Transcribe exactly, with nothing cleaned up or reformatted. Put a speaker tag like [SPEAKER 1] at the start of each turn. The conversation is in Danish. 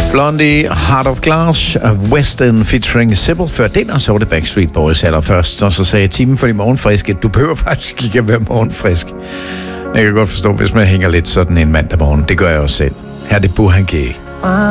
[SPEAKER 1] Blondie, Heart of Glass, Western featuring Sybil. Før den, og så var det Backstreet Boys allerførst. Og så sagde timen for de morgenfriske, du behøver faktisk ikke at være morgenfrisk. Jeg kan godt forstå, hvis man hænger lidt sådan en mandag morgen. Det gør jeg også selv. Her er det Burhan G.